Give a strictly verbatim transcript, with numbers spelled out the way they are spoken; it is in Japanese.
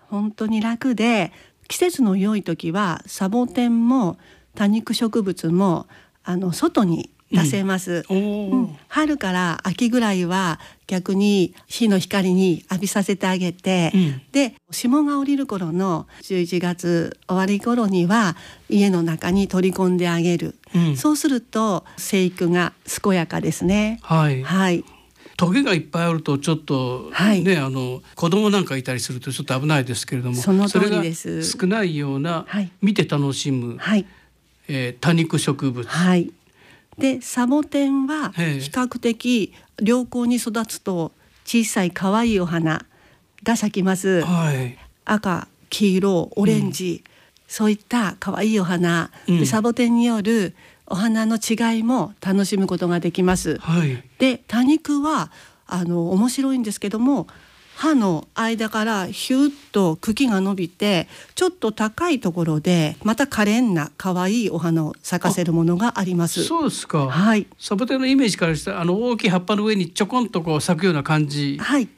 本当に楽で、季節の良い時はサボテンも多肉植物もあの外に出せます、うんうん、春から秋ぐらいは逆に日の光に浴びさせてあげて、うん、で霜が降りる頃のじゅういちがつ終わり頃には家の中に取り込んであげる、うん、そうすると生育が健やかですね。 はい、 はい、 トゲがいっぱいあるとちょっと、はい、ね、あの子供なんかいたりするとちょっと危ないですけれども、 その通りです。 それが少ないような、はい、見て楽しむ、はい、えー、多肉植物、 はい、でサボテンは比較的良好に育つと小さい可愛いお花が咲きます、はい、赤、黄色、オレンジ、うん、そういった可愛いお花、うん、でサボテンによるお花の違いも楽しむことができます、はい、で多肉はあの面白いんですけども、葉の間からヒュッと茎が伸びてちょっと高いところでまた可憐な可愛いお花を咲かせるものがあります。 そうですか、 はい、 サボテンのイメージからしたらあの大きい葉っぱの上にちょこんとこう咲くような感じ